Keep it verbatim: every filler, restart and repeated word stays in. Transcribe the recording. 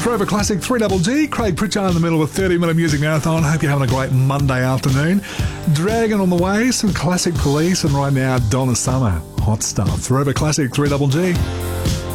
Throwback Classic three G G. Craig Pritchard in the middle of a thirty minute music marathon. Hope you're having a great Monday afternoon. Dragon on the way, some classic Police, and right now Donna Summer. Hot stuff. Throwback Classic three G G.